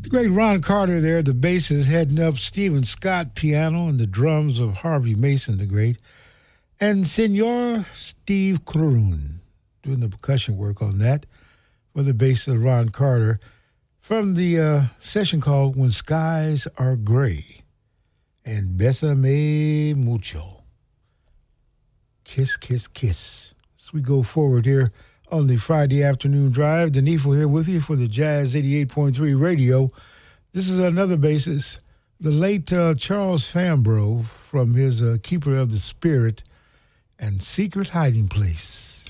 The great Ron Carter there, the bassist, heading up Stephen Scott piano and the drums of Harvey Mason the great, and Senor Steve Kroon doing the percussion work on that for the bass of Ron Carter from the session called When Skies Are Gray and Besame Mucho. Kiss, kiss, kiss. As we go forward here on the Friday afternoon drive, Denifo here with you for the Jazz 88.3 radio. This is another bassist, the late Charles Fambro from his Keeper of the Spirit and Secret Hiding Place.